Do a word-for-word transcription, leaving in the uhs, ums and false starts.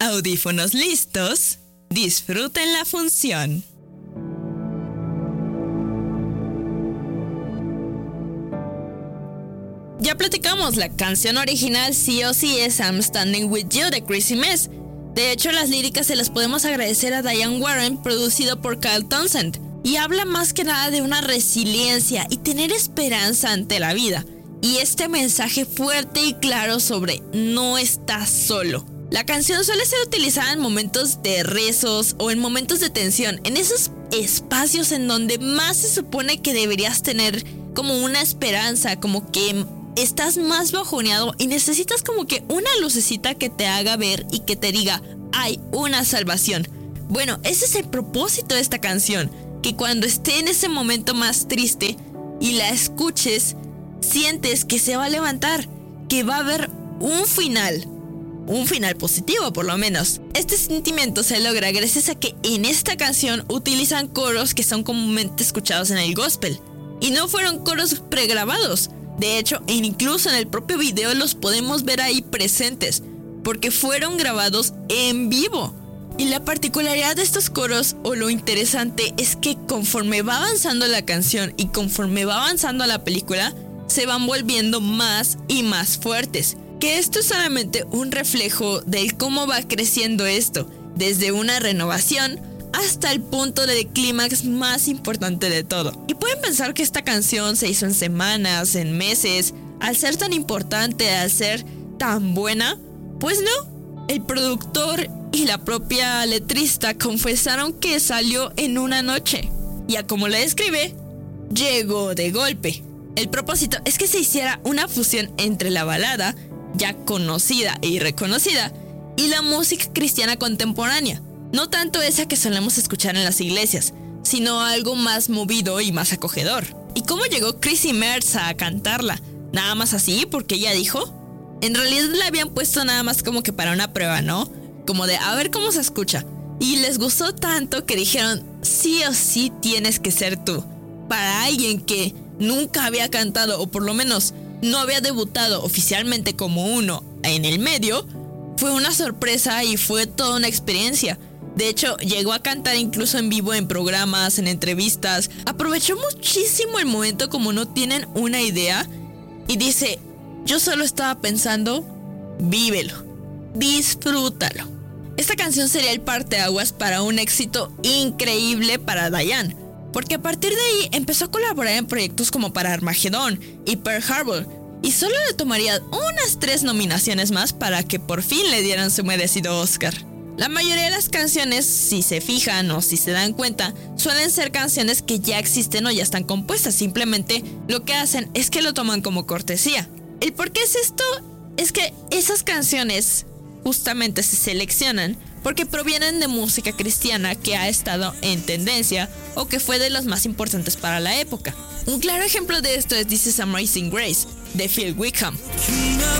Audífonos listos, disfruten la función. Ya platicamos, la canción original sí o sí es I'm Standing With You de Crazy Mess. De hecho, las líricas se las podemos agradecer a Diane Warren, producido por Carl Townsend, y habla más que nada de una resiliencia y tener esperanza ante la vida, y este mensaje fuerte y claro sobre no estás solo. La canción suele ser utilizada en momentos de rezos o en momentos de tensión, en esos espacios en donde más se supone que deberías tener como una esperanza, como que estás más bajoneado y necesitas como que una lucecita que te haga ver y que te diga, hay una salvación. Bueno, ese es el propósito de esta canción, que cuando esté en ese momento más triste y la escuches, sientes que se va a levantar, que va a haber un final. Un final positivo, por lo menos. Este sentimiento se logra gracias a que en esta canción utilizan coros que son comúnmente escuchados en el gospel. Y no fueron coros pregrabados. De hecho, incluso en el propio video los podemos ver ahí presentes, porque fueron grabados en vivo. Y la particularidad de estos coros, o lo interesante, es que conforme va avanzando la canción y conforme va avanzando la película, se van volviendo más y más fuertes. Que esto es solamente un reflejo de cómo va creciendo esto, desde una renovación hasta el punto de clímax más importante de todo. Y pueden pensar que esta canción se hizo en semanas, en meses, al ser tan importante, al ser tan buena. Pues no, el productor y la propia letrista confesaron que salió en una noche. Y a como la describe, llegó de golpe. El propósito es que se hiciera una fusión entre la balada, ya conocida y reconocida, y la música cristiana contemporánea. No tanto esa que solemos escuchar en las iglesias, sino algo más movido y más acogedor. ¿Y cómo llegó Crazy Mess a cantarla? ¿Nada más así porque ella dijo? En realidad la habían puesto nada más como que para una prueba, ¿no? Como de a ver cómo se escucha. Y les gustó tanto que dijeron, sí o sí tienes que ser tú. Para alguien que nunca había cantado, o por lo menos no había debutado oficialmente como uno en el medio, fue una sorpresa y fue toda una experiencia. De hecho, llegó a cantar incluso en vivo en programas, en entrevistas. Aprovechó muchísimo el momento como no tienen una idea. Y dice, yo solo estaba pensando, vívelo, disfrútalo. Esta canción sería el parteaguas para un éxito increíble para Diane, porque a partir de ahí empezó a colaborar en proyectos como para Armageddon y Pearl Harbor, y solo le tomaría unas tres nominaciones más para que por fin le dieran su merecido Oscar. La mayoría de las canciones, si se fijan o si se dan cuenta, suelen ser canciones que ya existen o ya están compuestas, simplemente lo que hacen es que lo toman como cortesía. ¿El por qué es esto? Es que esas canciones justamente se seleccionan porque provienen de música cristiana que ha estado en tendencia o que fue de las más importantes para la época. Un claro ejemplo de esto es This is Amazing Grace, de Phil Wickham.